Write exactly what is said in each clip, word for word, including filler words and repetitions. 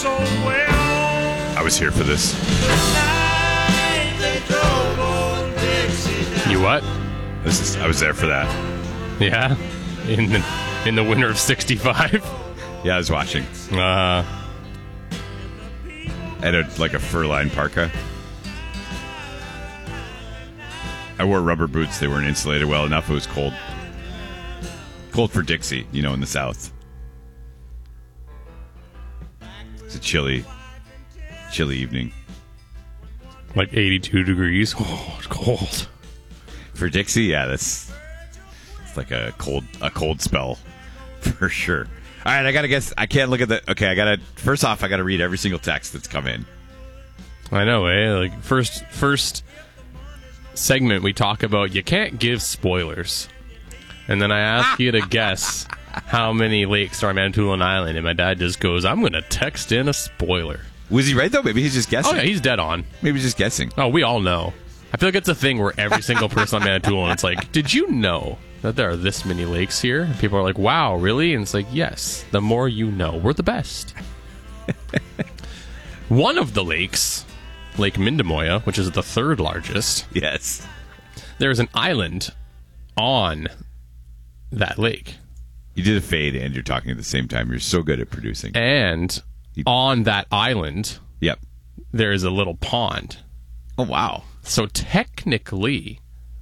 so well. I was here for this. You what? This is. I was there for that. Yeah, in the in the winter of sixty-five. Yeah, I was watching. Uh, I had a, like a fur-lined parka. I wore rubber boots. They weren't insulated well enough. It was cold. Cold for Dixie, you know, in the South. It's a chilly, chilly evening. like eighty-two degrees. Oh, it's cold. For Dixie, yeah, that's it's like a cold a cold spell for sure. All right, I gotta guess. I can't look at the. Okay, I gotta. First off, I gotta read every single text that's come in. I know, eh? Like first first segment we talk about you can't give spoilers. And then I ask you to guess how many lakes are on Manitoulin Island, and my dad just goes, I'm gonna text in a spoiler. Was he right though? Maybe he's just guessing. Oh yeah, he's dead on. Maybe he's just guessing. Oh, we all know. I feel like it's a thing where every single person on Manitoulin, it's like, did you know that there are this many lakes here? And people are like, wow, really? And it's like, yes, the more you know. We're the best. One of the lakes, Lake Mindamoya, which is the third largest, Yes. there's an island on that lake. You did a fade and you're talking at the same time. You're so good at producing. And on that island, Yep. there is a little pond. Oh, wow. So technically,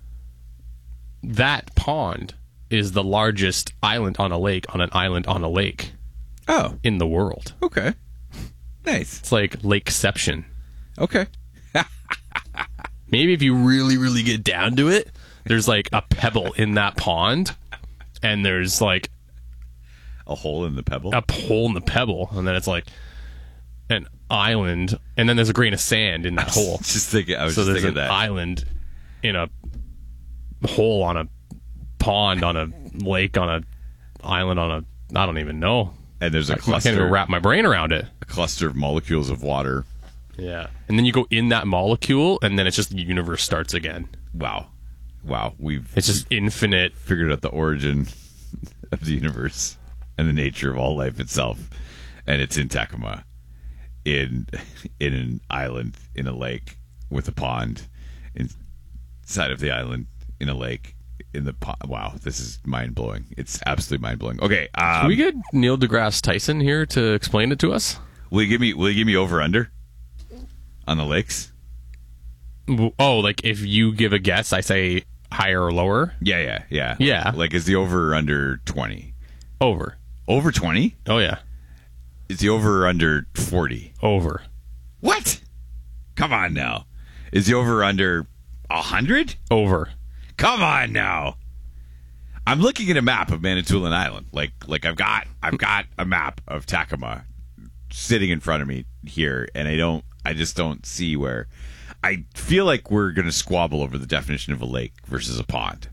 that pond is the largest island on a lake on an island on a lake Oh, in the world. okay. Nice. It's like Lakeception. Okay. Maybe if you really, really get down to it, there's like a pebble in that pond, and there's like A hole in the pebble? a hole in the pebble, and then it's like an island, and then there's a grain of sand in that hole. Just thinking, I was So just there's thinking an that. island in a hole on a pond on a lake on a island on a I don't even know. And there's a I can't even cluster, wrap my brain around it. a cluster of molecules of water. Yeah, and then you go in that molecule, and then it's just the universe starts again. Wow. Wow. We've It's just infinite. figured out the origin of the universe and the nature of all life itself. And it's in Takema. In in an island in a lake with a pond inside of the island in a lake in the pond. Wow, this is mind blowing. It's absolutely mind blowing. Okay, um, Can we get Neil deGrasse Tyson here to explain it to us? will you give me will you give me over under on the lakes? W- Oh, like if you give a guess, I say higher or lower. Yeah, yeah, yeah. Yeah. Like is the over or under twenty? Over. Over twenty? Oh yeah, Is the over or under forty? over. What? Come on now. Is the over or under one hundred? Over. Come on now. I'm looking at a map of Manitoulin Island. Like like I've got I've got a map of Takema sitting in front of me here, and I don't I just don't see where. I feel like we're going to squabble over the definition of a lake versus a pond.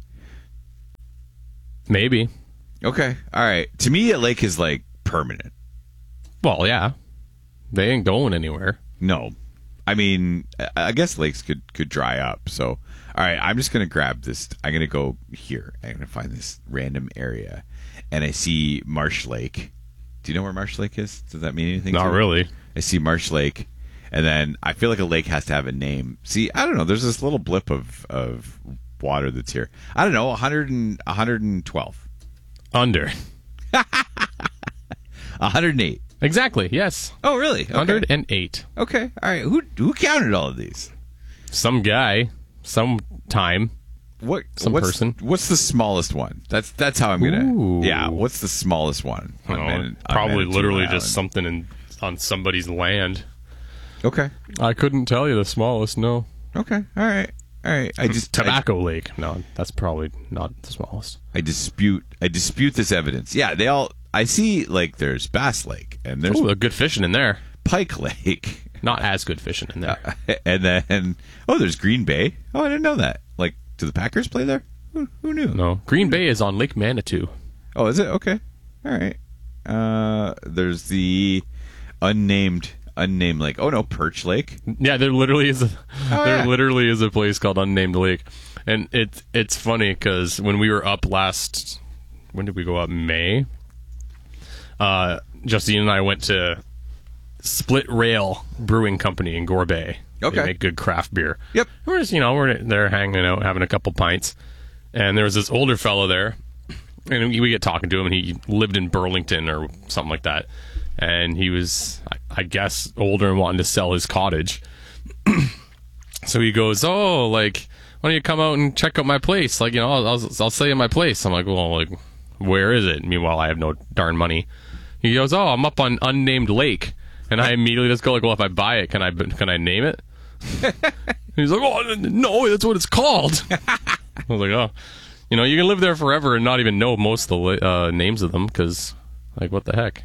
Maybe. Okay. All right. To me, a lake is like permanent. Well, yeah. They ain't going anywhere. No. I mean, I- I guess lakes could, could dry up. So, all right, I'm just going to grab this. I'm going to go here. I'm going to find this random area. And I see Marsh Lake. Do you know where Marsh Lake is? Does that mean anything? Not to you? really. I see Marsh Lake. And then I feel like a lake has to have a name. See, I don't know. There's this little blip of, of water that's here. I don't know, one hundred and, one hundred twelve. Under. one hundred eight. Exactly. Yes. Oh, really? Okay. one hundred eight. Okay. All right. Who who counted all of these? Some guy. Some time. What Some what's, person. What's the smallest one? That's that's how I'm gonna. Ooh. Yeah. What's the smallest one? I on don't know, Man- on probably Manitoulin literally Island? just something in on somebody's land. Okay. I couldn't tell you the smallest. No. Okay. All right. All right. I just Tobacco Lake. No, that's probably not the smallest. I, I dispute. I dispute this evidence. Yeah. They all. I see. Like there's Bass Lake and there's Oh, a good fishing in there. Pike Lake. Not as good fishing in there. And then, oh, there's Green Bay. Oh, I didn't know that. Like, do the Packers play there? Who, who knew? No. Green Bay is on Lake Manitou. Oh, is it? Okay. All right. Uh, there's the unnamed, unnamed lake. Oh, no, Perch Lake. Yeah, there literally is a Oh, there yeah. literally is a place called Unnamed Lake, and it's it's funny because when we were up last, when did we go up? May. Uh, Justine and I went to Split Rail Brewing Company in Gore Bay. Okay. They make good craft beer. Yep. We're just, you know, we're there hanging out, having a couple pints. And there was this older fellow there. And we get talking to him, and he lived in Burlington or something like that. And he was, I, I guess, older and wanting to sell his cottage. So he goes, oh, like, why don't you come out and check out my place? Like, you know, I'll, I'll, I'll sell you my place. I'm like, well, like, where is it? Meanwhile, I have no darn money. He goes, oh, I'm up on unnamed lake. And I immediately just go like, well, if I buy it, can I can I name it? He's like, oh, no, that's what it's called. I was like, oh. You know, you can live there forever and not even know most of the uh, names of them because, like, what the heck?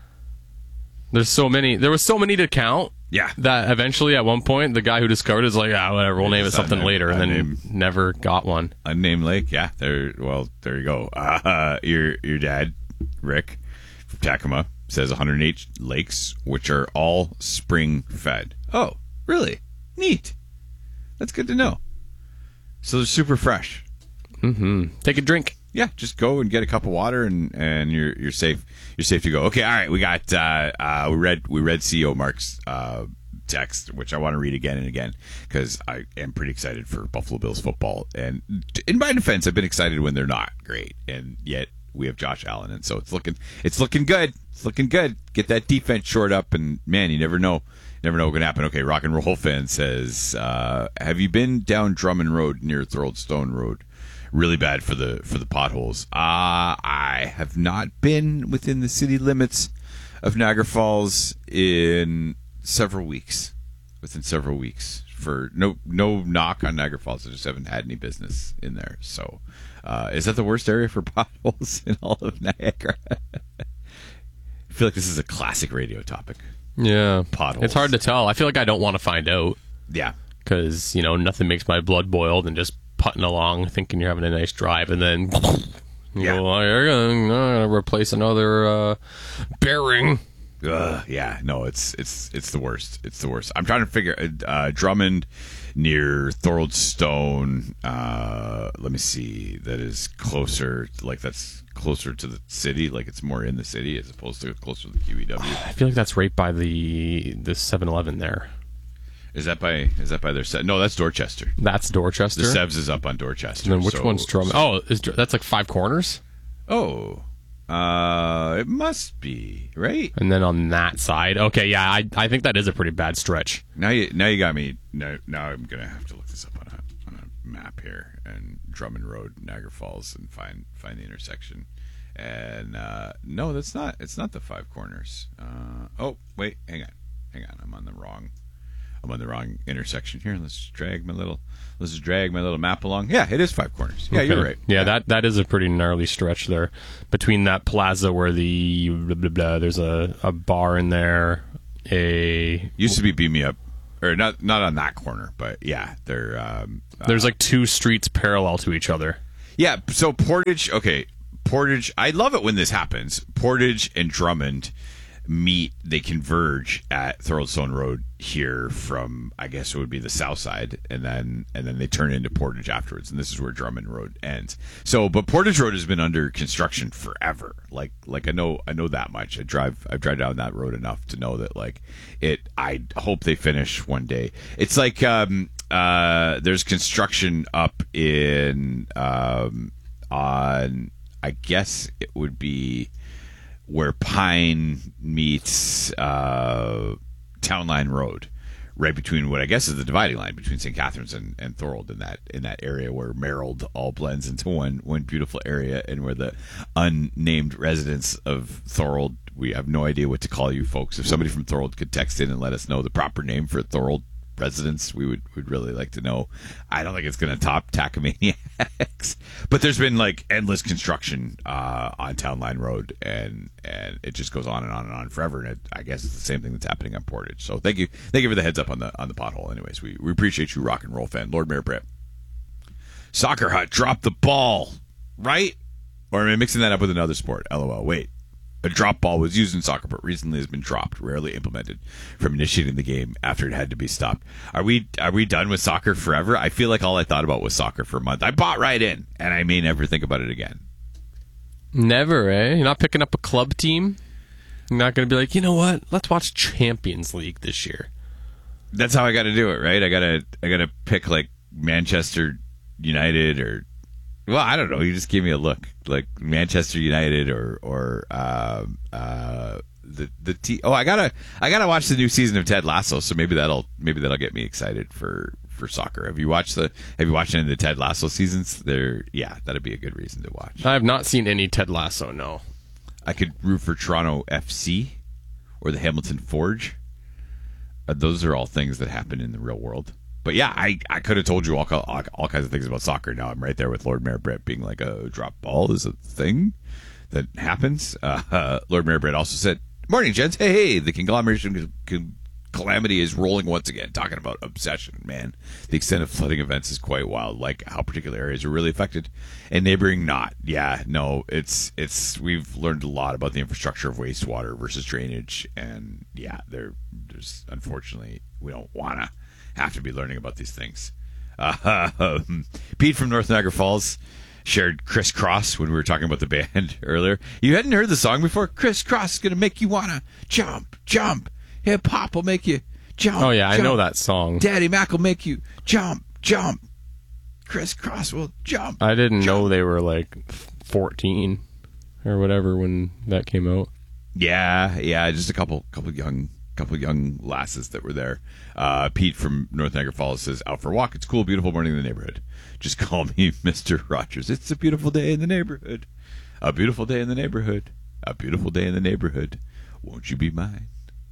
There's so many. There was so many to count. Yeah. That eventually, at one point, the guy who discovered it is like, ah, whatever, we'll name it something unnamed, later, and then unnamed. never got one. Unnamed lake. Yeah. There. Well, there you go. Uh, your your dad, Rick, from Tacoma, says one hundred eight lakes, which are all spring fed. Oh, really? Neat. That's good to know. So they're super fresh. Mm-hmm. Take a drink. Yeah, just go and get a cup of water, and, and you're you're safe. You're safe to go. Okay, all right. We got uh, uh, we read we read C E O Mark's uh, text, which I want to read again and again because I am pretty excited for Buffalo Bills football. And in my defense, I've been excited when they're not great, and yet we have Josh Allen, and so it's looking it's looking good. It's looking good. Get that defense shored up, and man, you never know. Never know what's going to happen. Okay, Rock and Roll Fan says, uh, have you been down Drummond Road near Thorold Stone Road? Really bad for the for the potholes. Uh, I have not been within the city limits of Niagara Falls in several weeks. Within several weeks. For no no knock on Niagara Falls. I just haven't had any business in there. So, uh, is that the worst area for potholes in all of Niagara? I feel like this is a classic radio topic. Yeah. Potholes. It's hard to tell. I feel like I don't want to find out. Yeah. Because, you know, nothing makes my blood boil than just putting along thinking you're having a nice drive, and then you Yeah. go, well, you're going to replace another uh, bearing. Uh, yeah, no, it's it's it's the worst. It's the worst. I'm trying to figure uh, Drummond near Thorold Stone. Uh, let me see. That is closer, like that's closer to the city. Like it's more in the city as opposed to closer to the Q E W. I feel like that's right by the the seven eleven there. Is that by is that by their set? No, that's Dorchester. That's Dorchester. The Sevs is up on Dorchester. And then which so, one's Drummond? Oh, is, that's like Five Corners. Oh, uh, it must be right. And then on that side, okay, yeah, I I think that is a pretty bad stretch. Now you now you got me. Now, now I'm gonna have to look this up on a on a map here and Drummond Road, Niagara Falls, and find find the intersection. And uh, no, that's not. It's not the Five Corners. Uh, oh wait, hang on, hang on. I'm on the wrong. I'm on the wrong intersection here. Let's drag my little. Let's drag my little map along. Yeah, it is Five Corners. Yeah, Okay. you're right. Yeah, that that is a pretty gnarly stretch there between that plaza where the blah, blah, blah, there's a, a bar in there. A Used to be Beam Me Up, or not not on that corner, but yeah, they're. Um, there's like two streets parallel to each other. Yeah, so Portage, okay, Portage, I love it when this happens. Portage and Drummond meet, they converge at Thorold Stone Road here from, I guess it would be the south side, and then and then they turn into Portage afterwards, and this is where Drummond Road ends. So, but Portage Road has been under construction forever. Like, like I know, I know that much. I drive, I drive down that road enough to know that, like, it. I hope they finish one day. It's like, um, uh, there's construction up in, um, on, I guess it would be where Pine meets uh, Town Line Road, right between what I guess is the dividing line between Saint Catharines and, and Thorold, in that in that area where Merrill all blends into one one beautiful area, and where the unnamed residents of Thorold, we have no idea what to call you folks. If somebody from Thorold could text in and let us know the proper name for Thorold residents, we would would really like to know. I don't think it's going to top Tacomaniacs, but there's been like endless construction uh, on Town Line Road, and and it just goes on and on and on forever. And it, I guess it's the same thing that's happening on Portage. So thank you, thank you for the heads up on the on the pothole. Anyways, we, we appreciate you, Rock and Roll Fan. Lord Mayor Brett. Soccer Hut dropped the ball, right? Or am I mixing that up with another sport? LOL. Wait. A drop ball was used in soccer, but recently has been dropped, rarely implemented, from initiating the game after it had to be stopped. Are we are we done with soccer forever? I feel like all I thought about was soccer for a month. I bought right in, and I may never think about it again. Never, eh? You're not picking up a club team? You're not going to be like, you know what? Let's watch Champions League this year. That's how I got to do it, right? I gotta, I gotta pick like Manchester United or, well, I don't know. You just give me a look, like Manchester United or or uh, uh, the the t- Oh, I gotta, I gotta watch the new season of Ted Lasso. So maybe that'll, maybe that'll get me excited for, for soccer. Have you watched the, Have you watched any of the Ted Lasso seasons? There, yeah, that'd be a good reason to watch. I have not seen any Ted Lasso. No. I could root for Toronto F C or the Hamilton Forge. Uh, those are all things that happen in the real world. But yeah, I, I could have told you all, all all kinds of things about soccer. Now I'm right there with Lord Mayor Brett being like, a drop ball is a thing that happens. Uh, uh, Lord Mayor Brett also said, morning, gents. Hey, hey, the conglomeration con- calamity is rolling once again. Talking about obsession, man. The extent of flooding events is quite wild, like how particular areas are really affected and neighboring not. Yeah, no, it's, it's, we've learned a lot about the infrastructure of wastewater versus drainage. And yeah, there, there's, unfortunately, we don't want to have to be learning about these things. Uh, um, Pete from North Niagara Falls shared Criss Cross when we were talking about the band earlier. You hadn't heard the song before? Criss Cross is going to make you want to jump, jump. Hip hop will make you jump. Oh, yeah, jump. I know that song. Daddy Mac will make you jump, jump. Criss Cross will jump. I didn't jump. know they were like fourteen or whatever when that came out. Yeah, yeah, just a couple couple young couple young lasses that were there. Uh, Pete from North Niagara Falls says, out for a walk. It's cool, beautiful morning in the neighborhood. Just call me Mister Rogers. It's a beautiful day in the neighborhood. A beautiful day in the neighborhood. A beautiful day in the neighborhood. Won't you be mine?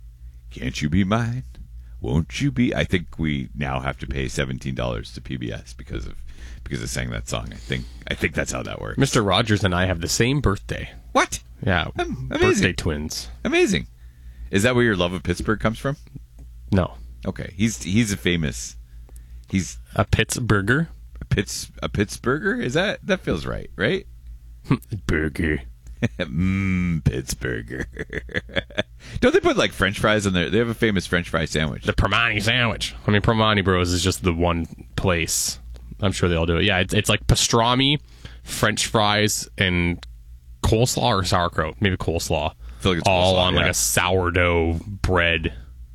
Can't you be mine? Won't you be? I think we now have to pay seventeen dollars to P B S because of because I sang that song. I think I think that's how that works. Mister Rogers and I have the same birthday. What? Yeah, Um, amazing. birthday twins. Amazing. Is that where your love of Pittsburgh comes from? No, Okay, he's he's a famous. He's a Pittsburgher. a Pitts a Pittsburgher. Is that that feels right? Right? Burger. Mmm, Pittsburgher. Don't they put like French fries on there? They have a famous French fry sandwich. The Permani sandwich. I mean, Permani Bros is just the one place. I'm sure they all do it. Yeah, it's, it's like pastrami, French fries, and coleslaw or sauerkraut. Maybe coleslaw. I feel like it's all coleslaw, on like yeah. a sourdough bread.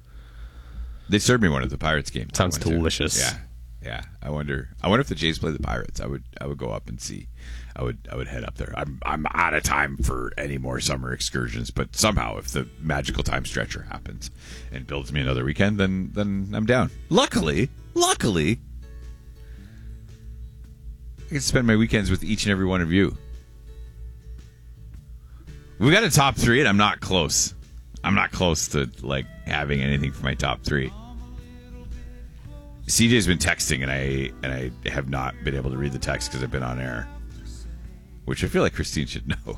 They served me one at the Pirates game. Sounds I went to. delicious. Yeah, yeah. I wonder. I wonder if the Jays play the Pirates. I would. I would go up and see. I would. I would head up there. I'm. I'm out of time for any more summer excursions. But somehow, if the magical time stretcher happens and builds me another weekend, then then I'm down. Luckily, luckily, I can spend my weekends with each and every one of you. We got a top three, and I'm not close. I'm not close to like having anything for my top three. C J's been texting, and I and I have not been able to read the text because I've been on air, which I feel like Christine should know.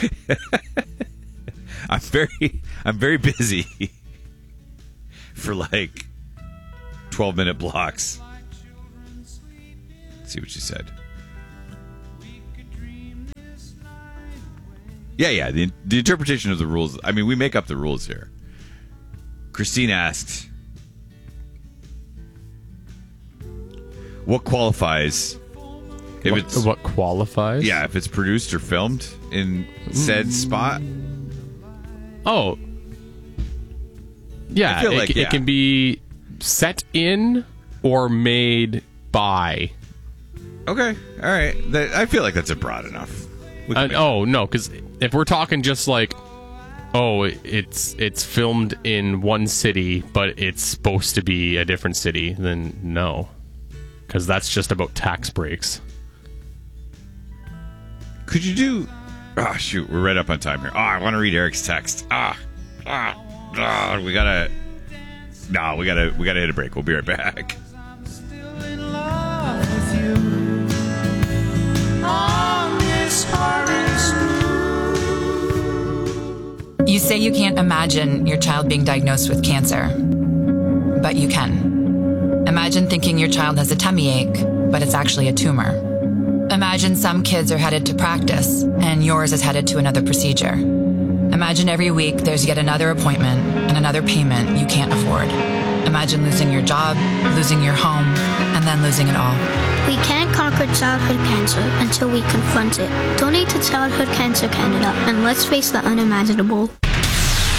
I'm very I'm very busy for like twelve minute blocks. Let's see what she said. Yeah, yeah. The, the interpretation of the rules. I mean, we make up the rules here. Christine asked, what qualifies if what, it's what qualifies? yeah, if it's produced or filmed in said mm. spot? Oh, yeah. I feel it, like, it yeah. can be set in or made by. Okay, all right. That, I feel like that's a broad enough. Uh, oh no, because if we're talking just like, oh, it's it's filmed in one city, but it's supposed to be a different city, then no, because that's just about tax breaks. Could you do? Oh shoot, we're right up on time here. Oh, I want to read Eric's text. Ah, ah, ah we gotta. No, we gotta we gotta hit a break. We'll be right back. Still in love with you. On this forest. You say you can't imagine your child being diagnosed with cancer, but you can. Imagine thinking your child has a tummy ache, but it's actually a tumor. Imagine some kids are headed to practice, and yours is headed to another procedure. Imagine every week there's yet another appointment and another payment you can't afford. Imagine losing your job, losing your home, and then losing it all. We can't conquer childhood cancer until we confront it. Donate to Childhood Cancer Canada, and let's face the unimaginable.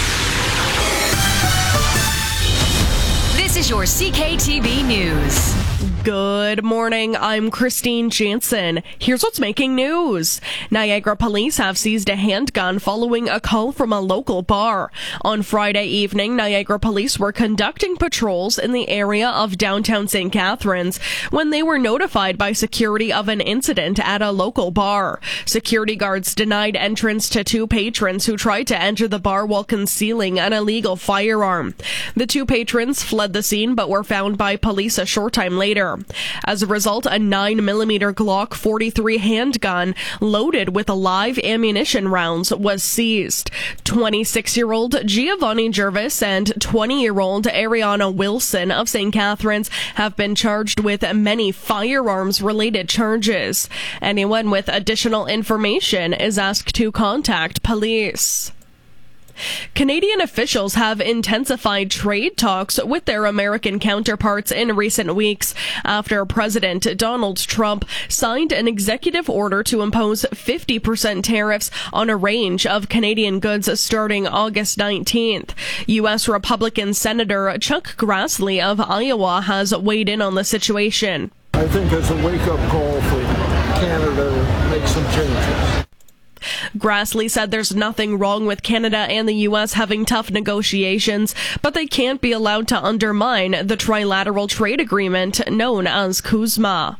your C K T V News. Good morning, I'm Christine Jansen. Here's what's making news. Niagara police have seized a handgun following a call from a local bar. On Friday evening, Niagara police were conducting patrols in the area of downtown Saint Catharines when they were notified by security of an incident at a local bar. Security guards denied entrance to two patrons who tried to enter the bar while concealing an illegal firearm. The two patrons fled the scene but were found by police a short time later. As a result, a nine millimeter Glock forty-three handgun loaded with live ammunition rounds was seized. twenty-six-year-old Giovanni Jervis and twenty-year-old Ariana Wilson of Saint Catharines have been charged with many firearms-related charges. Anyone with additional information is asked to contact police. Canadian officials have intensified trade talks with their American counterparts in recent weeks after President Donald Trump signed an executive order to impose fifty percent tariffs on a range of Canadian goods starting August nineteenth. U S Republican Senator Chuck Grassley of Iowa has weighed in on the situation. I think it's a wake-up call for Canada to make some changes. Grassley said there's nothing wrong with Canada and the U S having tough negotiations, but they can't be allowed to undermine the trilateral trade agreement known as CUSMA.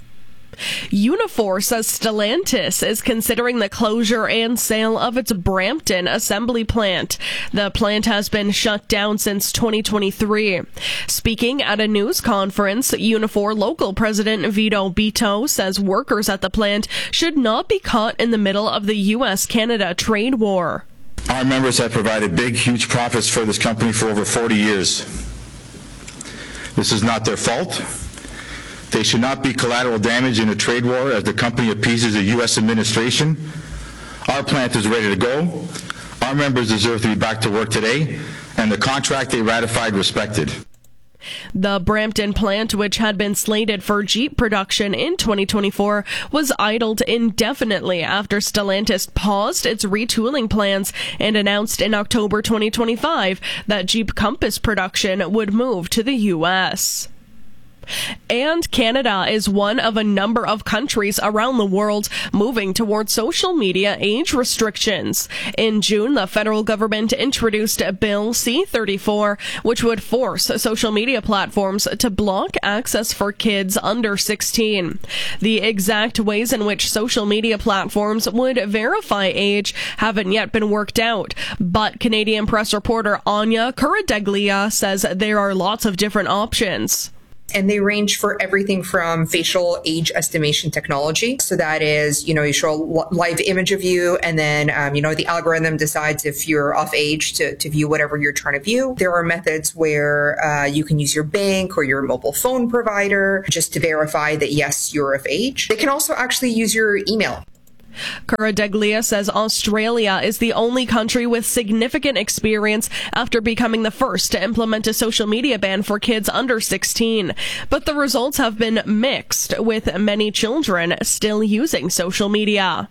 Unifor says Stellantis is considering the closure and sale of its Brampton assembly plant. The plant has been shut down since twenty twenty-three. Speaking at a news conference, Unifor local president Vito Bito says workers at the plant should not be caught in the middle of the U S Canada trade war. Our members have provided big, huge profits for this company for over forty years. This is not their fault. They should not be collateral damage in a trade war as the company appeases the U S administration. Our plant is ready to go. Our members deserve to be back to work today, and the contract they ratified respected. The Brampton plant, which had been slated for Jeep production in twenty twenty-four, was idled indefinitely after Stellantis paused its retooling plans and announced in October twenty twenty-five that Jeep Compass production would move to the U S. And Canada is one of a number of countries around the world moving towards social media age restrictions. In June, the federal government introduced Bill C thirty-four, which would force social media platforms to block access for kids under sixteen. The exact ways in which social media platforms would verify age haven't yet been worked out, but Canadian press reporter Anya Kuradeglia says there are lots of different options. And they range for everything from facial age estimation technology. So that is, you know, you show a live image of you, and then, um, you know, the algorithm decides if you're of age to, to view whatever you're trying to view. There are methods where uh, you can use your bank or your mobile phone provider just to verify that, yes, you're of age. They can also actually use your email. Kuradeglia says Australia is the only country with significant experience after becoming the first to implement a social media ban for kids under sixteen. But the results have been mixed, with many children still using social media.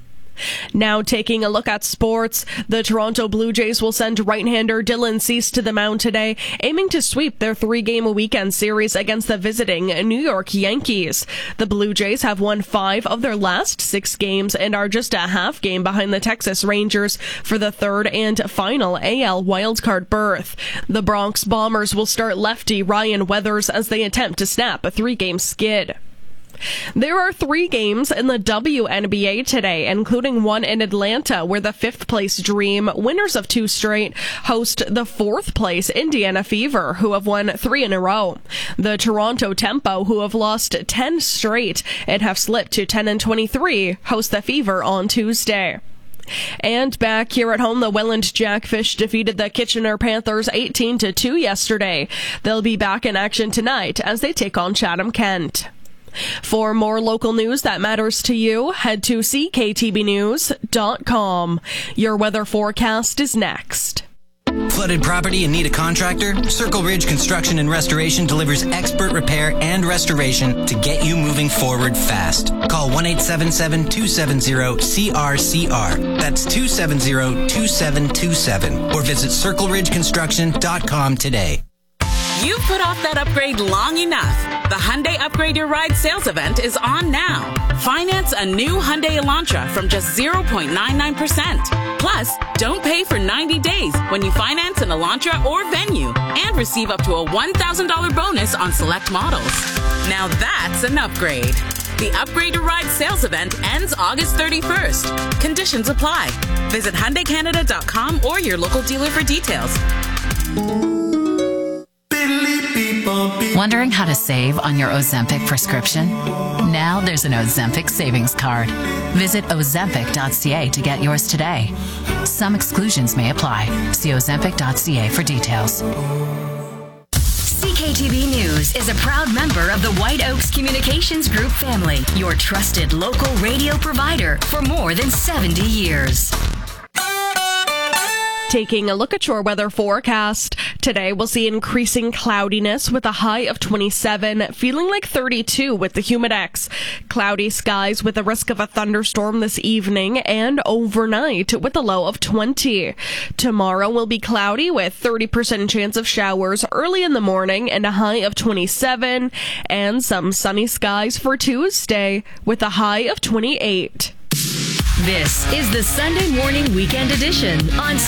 Now taking a look at sports, the Toronto Blue Jays will send right-hander Dylan Cease to the mound today, aiming to sweep their three-game weekend series against the visiting New York Yankees. The Blue Jays have won five of their last six games and are just a half game behind the Texas Rangers for the third and final A L wildcard berth. The Bronx Bombers will start lefty Ryan Weathers as they attempt to snap a three-game skid. There are three games in the W N B A today, including one in Atlanta, where the fifth-place Dream, winners of two straight, host the fourth-place Indiana Fever, who have won three in a row. The Toronto Tempo, who have lost ten straight and have slipped to ten and twenty-three, host the Fever on Tuesday. And back here at home, the Welland Jackfish defeated the Kitchener Panthers eighteen to two yesterday. They'll be back in action tonight as they take on Chatham-Kent. For more local news that matters to you, head to C K T B news dot com. Your weather forecast is next. Flooded property and need a contractor? Circle Ridge Construction and Restoration delivers expert repair and restoration to get you moving forward fast. Call one eight seven seven, two seven zero, C R C R. That's two seven zero, two seven two seven. Or visit circle ridge construction dot com today. You've put off that upgrade long enough. The Hyundai Upgrade Your Ride sales event is on now. Finance a new Hyundai Elantra from just zero point nine nine percent. Plus, don't pay for ninety days when you finance an Elantra or Venue and receive up to a one thousand dollars bonus on select models. Now that's an upgrade. The Upgrade Your Ride sales event ends August thirty-first. Conditions apply. Visit Hyundai Canada dot com or your local dealer for details. Wondering how to save on your Ozempic prescription? Now there's an Ozempic savings card. Visit ozempic dot c a to get yours today. Some exclusions may apply. See ozempic dot c a for details. C K T V News is a proud member of the White Oaks Communications Group family, your trusted local radio provider for more than seventy years. Taking a look at your weather forecast. Today we'll see increasing cloudiness with a high of twenty-seven, feeling like thirty-two with the humidex. Cloudy skies with a risk of a thunderstorm this evening and overnight with a low of twenty. Tomorrow will be cloudy with thirty percent chance of showers early in the morning and a high of twenty-seven, and some sunny skies for Tuesday with a high of twenty-eight. This is the Sunday Morning Weekend Edition on